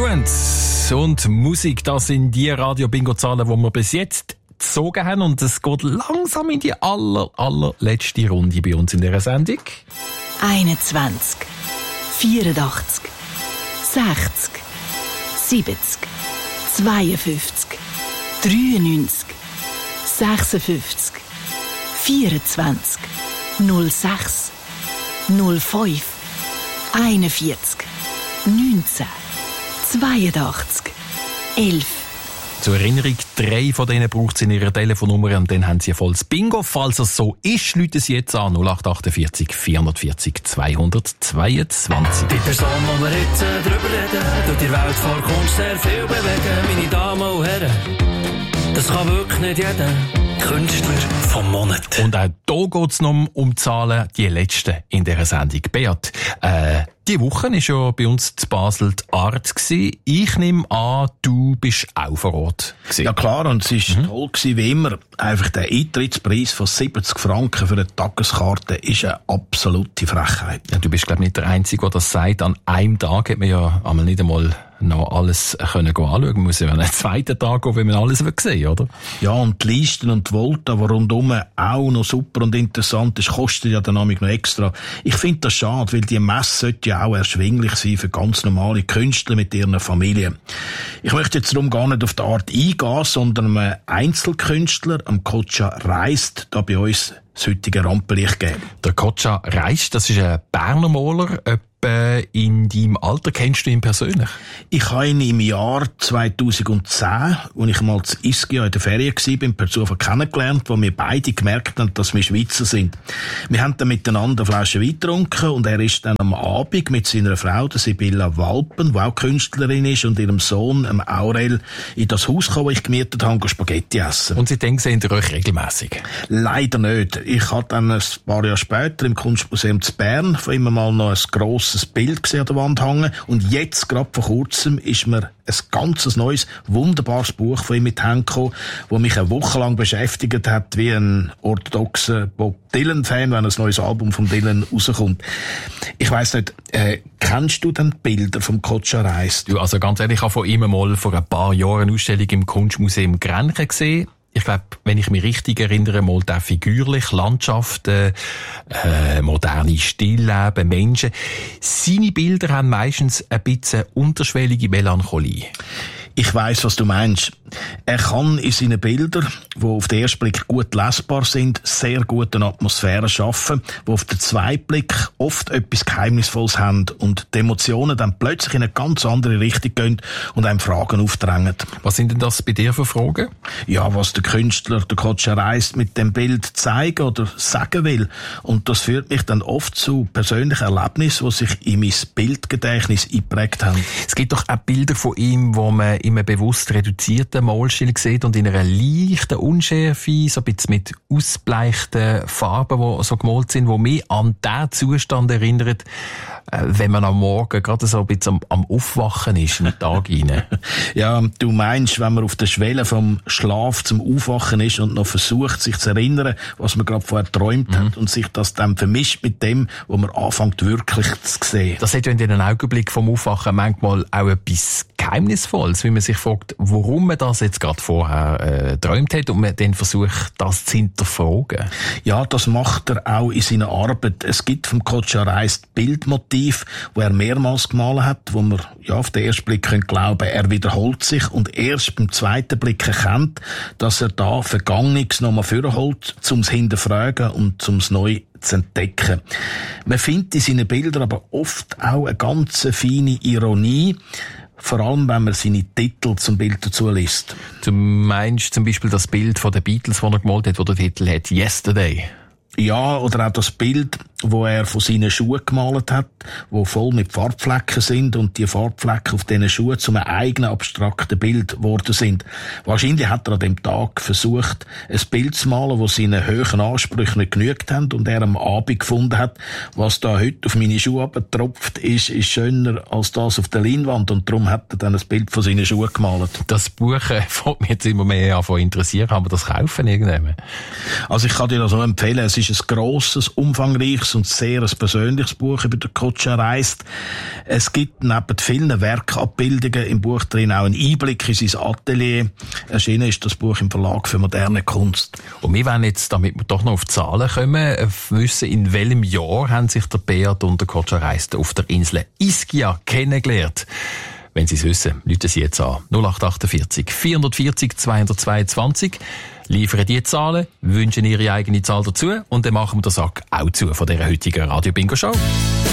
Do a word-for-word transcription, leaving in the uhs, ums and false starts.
gut. Und Musik, das sind die Radio-Bingo-Zahlen, die wir bis jetzt gezogen haben. Und es geht langsam in die aller, allerletzte Runde bei uns in dieser Sendung. einundzwanzig, vierundachtzig, sechzig, siebzig, zweiundfünfzig, dreiundneunzig, sechsundfünfzig, vierundzwanzig, null sechs, null fünf, einundvierzig, neunzehn, zweiundachtzig, elf. Zur Erinnerung, drei von denen braucht es in ihrer Telefonnummer und dann haben sie ein volles Bingo. Falls es so ist, rufen Sie jetzt an null acht achtundvierzig, vierundvierzig, zweihundertzweiundzwanzig. Die Person, die wir jetzt äh, drüber reden, tut die Welt vor Kunst sehr viel bewegen. Meine Damen und Herren, das kann wirklich nicht jeder. Künstler vom Monat. Und auch hier geht es noch um Zahlen, die letzten in dieser Sendung. Beat, äh, diese Woche war ja bei uns zu Basel die Art gewesen. Ich nehme an, du bist auch vor Ort gewesen. Ja klar, und es war mhm. toll gewesen, wie immer. Einfach der Eintrittspreis von siebzig Franken für eine Tageskarte ist eine absolute Frechheit. Ja, du bist, glaube ich, nicht der Einzige, der das sagt. An einem Tag hat man ja einmal nicht einmal noch alles können anschauen. Man muss ja einen zweiten Tag gehen, wenn man alles sehen, oder? Ja, und die Listen und die Volta, die rundum auch noch super und interessant ist, kostet ja dann noch extra. Ich finde das schade, weil die Messe sollte ja auch erschwinglich sein für ganz normale Künstler mit ihren Familien. Ich möchte jetzt darum gar nicht auf die Art eingehen, sondern einem Einzelkünstler, am Kocha Reist, da bei uns das heutige Rampenlicht geben. Der Kocha Reist, das ist ein Berner Maler. In deinem Alter kennst du ihn persönlich? Ich habe ihn im Jahr zweitausendzehn, als ich mal zu Ischia in der Ferien war, bin per Zufall kennengelernt, wo wir beide gemerkt haben, dass wir Schweizer sind. Wir haben dann miteinander eine Flasche Wein getrunken und er ist dann am Abend mit seiner Frau, der Sibylla Walpen, die auch Künstlerin ist, und ihrem Sohn, dem Aurel, in das Haus gekommen, das ich gemietet habe, Spaghetti essen. Und seitdem sehen ihr euch regelmässig? Leider nicht. Ich habe dann ein paar Jahre später im Kunstmuseum zu Bern von ihm mal noch ein grosses ein Bild gesehen an der Wand hängen. Und jetzt, gerade vor kurzem, ist mir ein ganzes neues, wunderbares Buch von ihm mit Händen gekommen, das mich eine Woche lang beschäftigt hat, wie ein orthodoxer Bob Dylan-Fan, wenn ein neues Album von Dylan rauskommt. Ich weiss nicht, äh, kennst du denn die Bilder vom Kocha Reist? Du, also ganz ehrlich, ich habe von ihm mal vor ein paar Jahren eine Ausstellung im Kunstmuseum Grenchen gesehen. Ich glaube, wenn ich mich richtig erinnere, mal da figürlich, Landschaften, äh, moderne Stillleben, Menschen. Seine Bilder haben meistens ein bisschen unterschwellige Melancholie. Ich weiss, was du meinst. Er kann in seinen Bildern, die auf den ersten Blick gut lesbar sind, sehr gut eine Atmosphäre schaffen, die auf den zweiten Blick oft etwas Geheimnisvolles haben und die Emotionen dann plötzlich in eine ganz andere Richtung gehen und einem Fragen aufdrängen. Was sind denn das bei dir für Fragen? Ja, was der Künstler, der Kocha Reist, mit dem Bild zeigen oder sagen will. Und das führt mich dann oft zu persönlichen Erlebnissen, die sich in mein Bildgedächtnis eingeprägt haben. Es gibt doch auch Bilder von ihm, wo man in einem bewusst reduzierten Malstil sieht und in einer leichten Unschärfe, so ein bisschen mit ausbleichten Farben, die so gemalt sind, die mich an den Zustand erinnert, wenn man am Morgen gerade so ein bisschen am, am Aufwachen ist, in den Tag hinein. Ja, du meinst, wenn man auf der Schwelle vom Schlaf zum Aufwachen ist und noch versucht, sich zu erinnern, was man gerade vorher geträumt mhm. hat und sich das dann vermischt mit dem, wo man anfängt wirklich zu sehen. Das hat ja in den Augenblick vom Aufwachen manchmal auch etwas Geheimnisvolles, wie man sich fragt, warum man das jetzt gerade vorher äh, geträumt hat und man dann versucht, das zu hinterfragen. Ja, das macht er auch in seiner Arbeit. Es gibt vom Kocha Reist Bildmotiv, wo er mehrmals gemalt hat, wo man ja auf den ersten Blick könnte glauben, er wiederholt sich und erst beim zweiten Blick erkennt, dass er da Vergangenes nochmal vorholt, um es hinterfragen und um es neu zu entdecken. Man findet in seinen Bildern aber oft auch eine ganz feine Ironie, vor allem, wenn man seine Titel zum Bild dazu liest. Du meinst zum Beispiel das Bild von den Beatles, das er gemalt hat, wo der Titel hat «Yesterday». Ja, oder auch das Bild, wo er von seinen Schuhen gemalt hat, wo voll mit Farbflecken sind und die Farbflecken auf diesen Schuhen zu einem eigenen abstrakten Bild geworden sind. Wahrscheinlich hat er an dem Tag versucht, ein Bild zu malen, das seinen hohen Ansprüchen nicht genügt hat und er am Abend gefunden hat, was da heute auf meine Schuhe abgetropft ist, ist schöner als das auf der Leinwand, und darum hat er dann ein Bild von seinen Schuhen gemalt. Das Buch äh, fängt mich jetzt immer mehr an zu interessieren. Kann man das kaufen irgendwann? Also ich kann dir das auch empfehlen. Es ist ein grosses, umfangreiches spannendes und sehr ein persönliches Buch über den Kotscha reist. Es gibt neben vielen Werkabbildungen im Buch drin auch einen Einblick in sein Atelier. Erschienen ist das Buch im Verlag für moderne Kunst. Und wir wollen jetzt, damit wir doch noch auf die Zahlen kommen, wissen, in welchem Jahr haben sich der Beat und der Kotscha reist auf der Insel Ischia kennengelernt. Wenn Sie es wissen, rufen Sie jetzt an. null acht achtundvierzig vierhundertvierzig zweihundertzweiundzwanzig. Liefern die Zahlen, wünschen Ihre eigene Zahl dazu und dann machen wir den Sack auch zu von dieser heutigen Radio Bingo Show.